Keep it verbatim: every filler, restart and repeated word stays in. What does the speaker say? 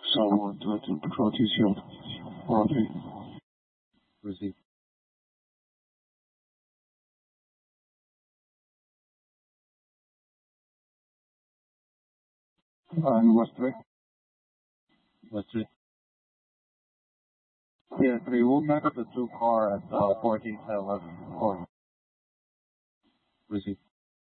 So to, to patrol T shield. four oh three. Receive. Uh, in West three. West three. Yeah, three. We'll back up the two car at uh, fourteen to eleven. Four. Receive.